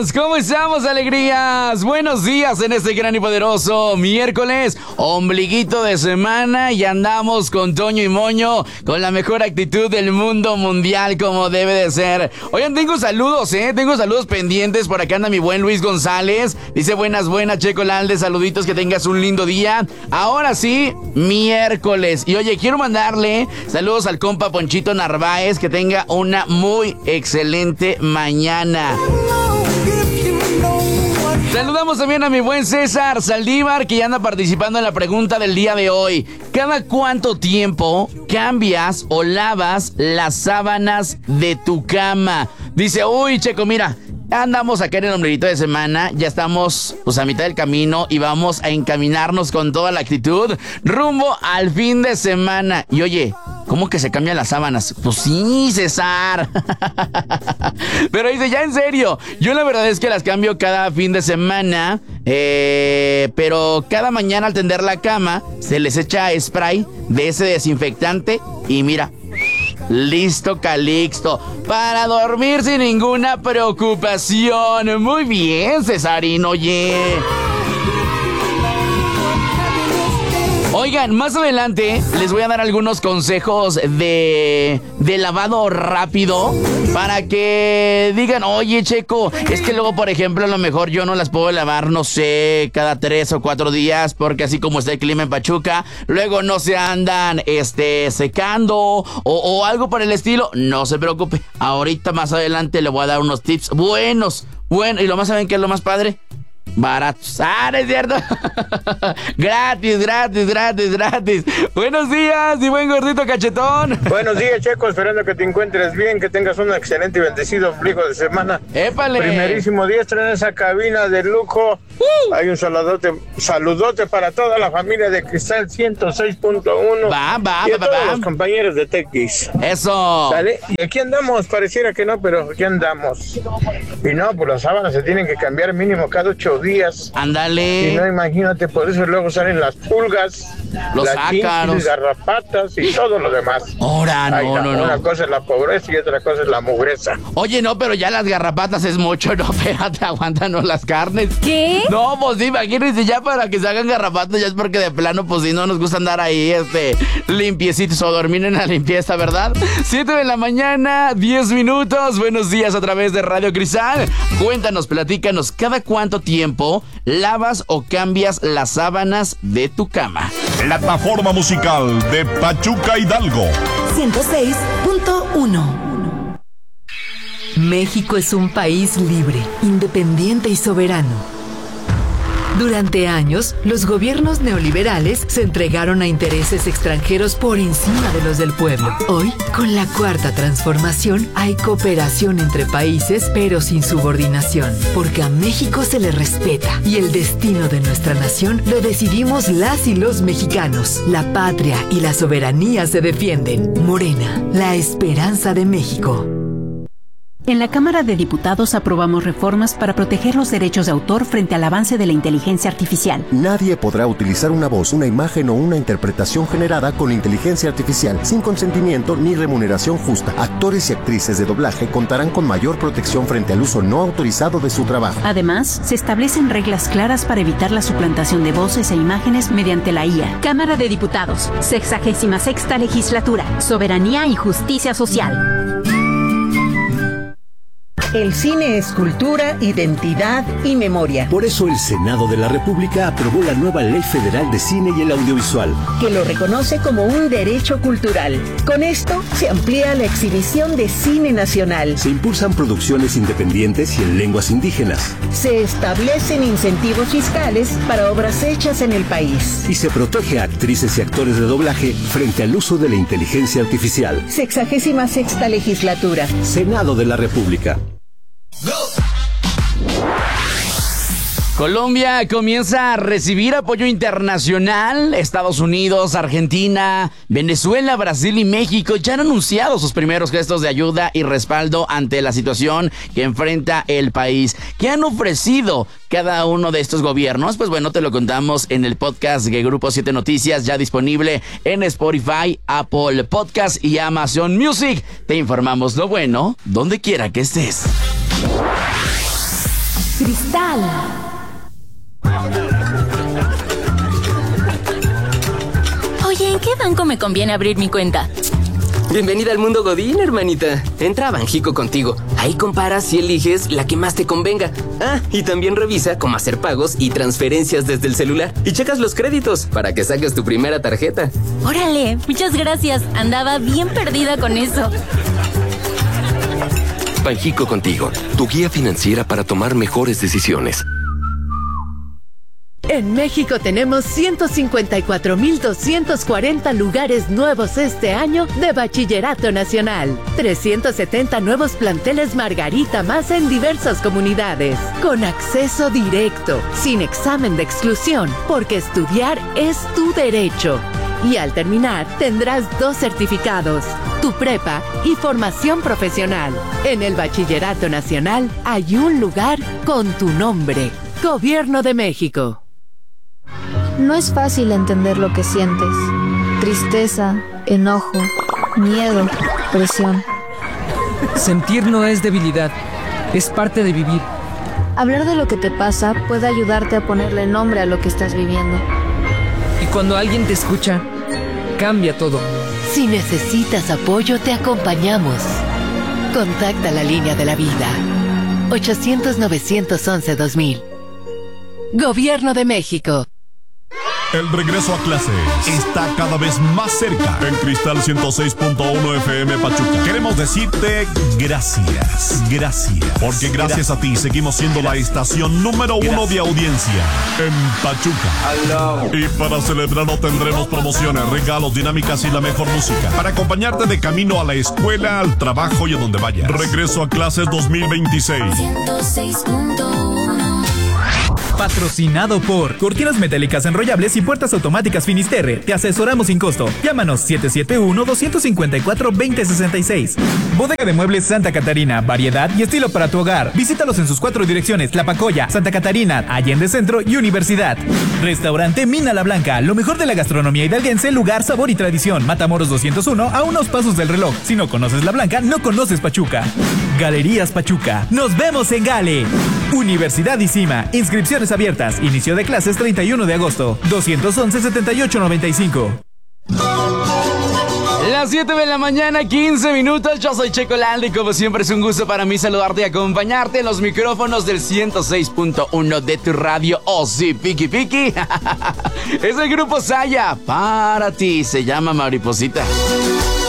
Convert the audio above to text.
días, ¿cómo estamos, alegrías? Buenos días en este gran y poderoso miércoles, ombliguito de semana, y andamos con Toño y Moño, con la mejor actitud del mundo mundial, como debe de ser. Oigan, tengo saludos, tengo saludos pendientes. Por acá anda mi buen Luis González, dice buenas, Checo Lalde, saluditos, que tengas un lindo día. Ahora sí, miércoles. Y oye, quiero mandarle saludos al compa Ponchito Narváez, que tenga una muy excelente mañana. Saludamos también a mi buen César Saldívar, que ya anda participando en la pregunta del día de hoy. ¿Cada cuánto tiempo cambias o lavas las sábanas de tu cama? Dice, uy, Checo, mira, andamos acá en el ombliguito de semana, ya estamos pues a mitad del camino y vamos a encaminarnos con toda la actitud rumbo al fin de semana. Y oye, ¿cómo que se cambian las sábanas? Pues sí, César. Pero dice, ya en serio, yo la verdad es que las cambio cada fin de semana, pero cada mañana al tender la cama se les echa spray de ese desinfectante y mira, listo, Calixto, para dormir sin ninguna preocupación. Muy bien, Cesarín, oye. Oigan, más adelante les voy a dar algunos consejos de lavado rápido para que digan, oye, Checo, es que luego, por ejemplo, a lo mejor yo no las puedo lavar, no sé, cada 3 o 4 días, porque así como está el clima en Pachuca, luego no se andan secando o algo por el estilo. No se preocupe, ahorita más adelante le voy a dar unos tips buenos, y lo más, ¿saben qué es lo más padre? Baratos. ¿No es cierto? Gratis. Buenos días, mi buen gordito cachetón. Buenos días, Checo, esperando que te encuentres bien, que tengas un excelente y bendecido ombligo de semana. ¡Épale! Primerísimo día, en esa cabina de lujo. Hay un saludote para toda la familia de Cristal 106.1. Y a todos los compañeros de TX. Eso. ¿Sale? Y aquí andamos, pareciera que no, pero aquí andamos. Y no, pues las sábanas se tienen que cambiar mínimo cada 8 días. Ándale. Y no, imagínate, por eso luego salen las pulgas, los ácaros, garrapatas y todo lo demás. Ahora, no. Una cosa es la pobreza y otra cosa es la mugreza. Oye, no, pero ya las garrapatas es mucho, no, espérate, aguántanos las carnes. ¿Qué? No, pues sí, imagínense, ya para que se hagan garrapatas, ya es porque de plano, pues sí, no nos gusta andar ahí, limpiecitos o dormir en la limpieza, ¿verdad? 7 de la mañana, 10 minutos, buenos días a través de Radio Cristal. Cuéntanos, platícanos, ¿cada cuánto tiempo lavas o cambias las sábanas de tu cama? Plataforma musical de Pachuca Hidalgo 106.1. México es un país libre, independiente y soberano. Durante años, los gobiernos neoliberales se entregaron a intereses extranjeros por encima de los del pueblo. Hoy, con la cuarta transformación, hay cooperación entre países, pero sin subordinación, porque a México se le respeta y el destino de nuestra nación lo decidimos las y los mexicanos. La patria y la soberanía se defienden. Morena, la esperanza de México. En la Cámara de Diputados aprobamos reformas para proteger los derechos de autor frente al avance de la inteligencia artificial. Nadie podrá utilizar una voz, una imagen o una interpretación generada con inteligencia artificial sin consentimiento ni remuneración justa. Actores y actrices de doblaje contarán con mayor protección frente al uso no autorizado de su trabajo. Además, se establecen reglas claras para evitar la suplantación de voces e imágenes mediante la IA. Cámara de Diputados, 66ª Legislatura, Soberanía y Justicia Social. El cine es cultura, identidad y memoria. Por eso el Senado de la República aprobó la nueva Ley Federal de Cine y el Audiovisual, que lo reconoce como un derecho cultural. Con esto se amplía la exhibición de cine nacional. Se impulsan producciones independientes y en lenguas indígenas. Se establecen incentivos fiscales para obras hechas en el país. Y se protege a actrices y actores de doblaje frente al uso de la inteligencia artificial. 66ª Legislatura. Senado de la República. Colombia comienza a recibir apoyo internacional. Estados Unidos, Argentina, Venezuela, Brasil y México ya han anunciado sus primeros gestos de ayuda y respaldo ante la situación que enfrenta el país. ¿Qué han ofrecido cada uno de estos gobiernos? Pues bueno, te lo contamos en el podcast de Grupo 7 Noticias, ya disponible en Spotify, Apple Podcast y Amazon Music. Te informamos lo bueno donde quiera que estés. Cristal. Oye, ¿en qué banco me conviene abrir mi cuenta? Bienvenida al mundo Godín, hermanita. Entra a Banjico Contigo. Ahí comparas y eliges la que más te convenga. Ah, y también revisa cómo hacer pagos y transferencias desde el celular. Y checas los créditos para que saques tu primera tarjeta. Órale, muchas gracias. Andaba bien perdida con eso. Banjico Contigo, tu guía financiera para tomar mejores decisiones. En México tenemos 154,240 lugares nuevos este año de Bachillerato Nacional. 370 nuevos planteles Margarita más en diversas comunidades. Con acceso directo, sin examen de exclusión, porque estudiar es tu derecho. Y al terminar, tendrás 2 certificados, tu prepa y formación profesional. En el Bachillerato Nacional hay un lugar con tu nombre. Gobierno de México. No es fácil entender lo que sientes. Tristeza, enojo, miedo, presión. Sentir no es debilidad, es parte de vivir. Hablar de lo que te pasa puede ayudarte a ponerle nombre a lo que estás viviendo. Y cuando alguien te escucha, cambia todo. Si necesitas apoyo, te acompañamos. Contacta la línea de la vida. 800-911-2000. Gobierno de México. El regreso a clases está cada vez más cerca. En Cristal 106.1 FM Pachuca. Queremos decirte gracias. Gracias. Porque gracias a ti seguimos siendo la estación número 1 de audiencia en Pachuca. Y para celebrarlo tendremos promociones, regalos, dinámicas y la mejor música. Para acompañarte de camino a la escuela, al trabajo y a donde vayas. Regreso a clases 2026. 106.1. Patrocinado por Cortinas Metálicas Enrollables y Puertas Automáticas Finisterre. Te asesoramos sin costo. Llámanos 771-254-2066. Bodega de Muebles Santa Catarina. Variedad y estilo para tu hogar. Visítalos en sus 4 direcciones: Tlapacoya, Santa Catarina, Allende Centro y Universidad. Restaurante Mina La Blanca. Lo mejor de la gastronomía hidalguense, lugar, sabor y tradición. Matamoros 201, a unos pasos del reloj. Si no conoces La Blanca, no conoces Pachuca. Galerías Pachuca. Nos vemos en Gale. Universidad ICIMA. Inscripciones abiertas. Inicio de clases 31 de agosto. 211-7895. Las 7 de la mañana, 15 minutos. Yo soy Checo Lalde y como siempre es un gusto para mí saludarte y acompañarte en los micrófonos del 106.1 de tu radio. Oh, sí, Piki Piki. Es el grupo Saya. Para ti, se llama Mariposita.